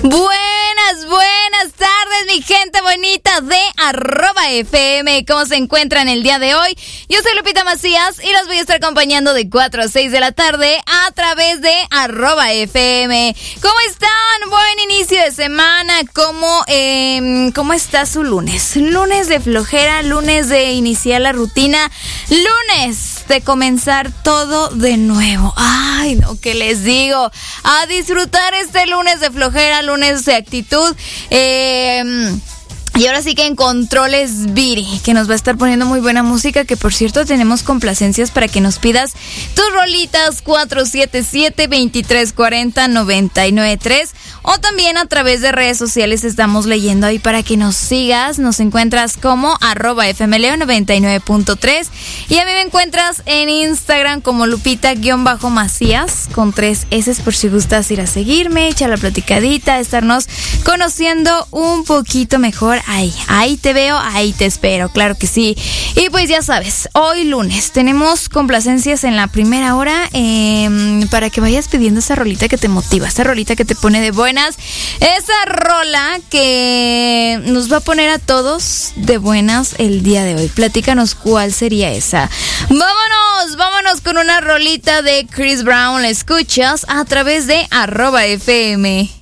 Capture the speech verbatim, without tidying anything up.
Buenas, buenas tardes, mi gente bonita de arroba F M. ¿Cómo se encuentran el día de hoy? Yo soy Lupita Macías y los voy a estar acompañando de cuatro a seis de la tarde a través de arroba F M. ¿Cómo están? Buen inicio de semana. ¿Cómo, eh, ¿Cómo está su lunes? Lunes de flojera, lunes de iniciar la rutina, lunes de comenzar todo de nuevo. Ay, no, ¿qué les digo? A disfrutar este lunes de flojera, lunes de actitud. Eh... Y ahora sí que en controles Viri, que nos va a estar poniendo muy buena música, que por cierto tenemos complacencias para que nos pidas tus rolitas cuatro siete siete, veintitrés cuarenta, noventa y nueve tres, o también a través de redes sociales estamos leyendo ahí para que nos sigas. Nos encuentras como arroba fmleo noventa y nueve punto tres y a mí me encuentras en Instagram como Lupita-Macías con tres S por si gustas ir a seguirme, echar la platicadita, estarnos conociendo un poquito mejor. Ahí, ahí te veo, ahí te espero, claro que sí. Y pues ya sabes, hoy lunes tenemos complacencias en la primera hora eh, para que vayas pidiendo esa rolita que te motiva, esa rolita que te pone de buenas, esa rola que nos va a poner a todos de buenas el día de hoy. Platícanos cuál sería esa. Vámonos, vámonos con una rolita de Chris Brown. La escuchas a través de arroba F M.